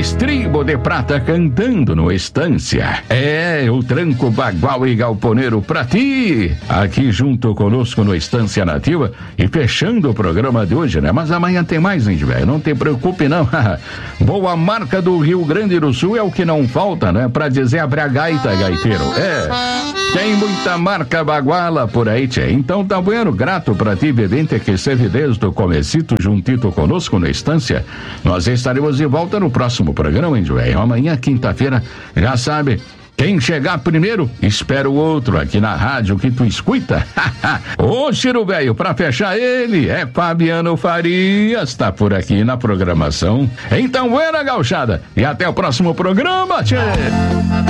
Estribo de Prata cantando no Estância. É, o tranco bagual e galponeiro pra ti, aqui junto conosco no Estância Nativa e fechando o programa de hoje, né? Mas amanhã tem mais, gente, velho, não te preocupe não. Boa marca do Rio Grande do Sul é o que não falta, né? Pra dizer abre a gaita, gaiteiro. Tem muita marca baguala por aí, tchê. Então tá bueno, grato pra ti, bebente, que esteve desde o comecito juntito conosco no Estância. Nós estaremos de volta no próximo programa, hein, velho? Amanhã, quinta-feira, já sabe, quem chegar primeiro, espera o outro aqui na rádio que tu escuta. Ô, Ciro velho, pra fechar ele, é Fabiano Farias, tá por aqui na programação. Então, buena gauchada, e até o próximo programa, tchê!